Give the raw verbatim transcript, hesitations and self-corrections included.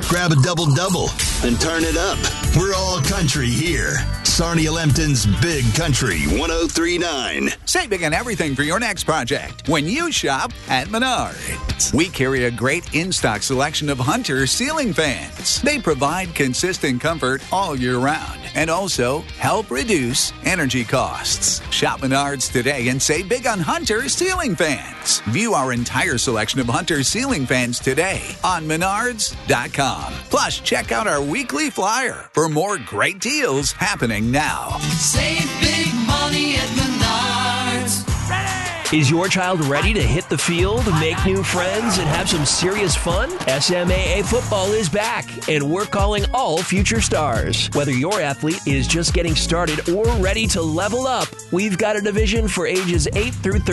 grab a double-double, and turn it up. We're all country here. Sarnia Lempton's Big Country one oh three point nine. Save big on everything for your next project when you shop at Menards. We carry a great in-stock selection of Hunter ceiling fans. They provide consistent comfort all year round and also help reduce energy costs. Shop Menards today and save big on Hunter ceiling fans. View our entire selection of Hunter ceiling fans today on menards dot com. Plus, check out our weekly flyer for more great deals happening now. Save big money at Menards. Is your child ready to hit the field, make new friends, and have some serious fun? S M A A football is back, and we're calling all future stars. Whether your athlete is just getting started or ready to level up, we've got a division for ages eight through thirteen.